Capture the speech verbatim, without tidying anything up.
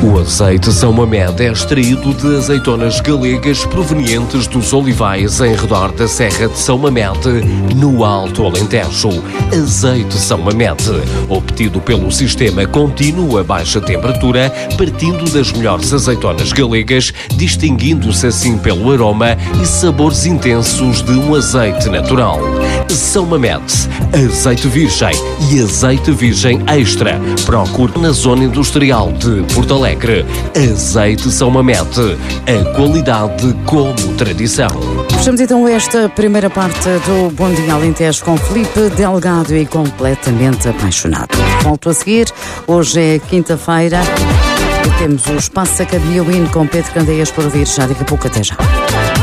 O azeite São Mamed é extraído de azeitonas galegas provenientes dos olivais em redor da Serra de São Mamed, no Alto Alentejo. Azeite São Mamed, obtido pelo sistema contínuo a baixa temperatura, partindo das melhores azeitonas galegas, distinguindo-se assim pelo aroma e sabores intensos de um azeite natural. São Mamed, azeite virgem e azeite virgem extra. Procure na zona industrial de Porto Alegre. Azeite São Mamed, a qualidade como tradição. Fechamos então esta primeira parte do Bom Dia Alentejo com Filipe Delgado e completamente apaixonado. Volto a seguir, hoje é quinta-feira e temos o Espaço Academia Win com Pedro Candeias por ouvir já daqui a pouco. Até já.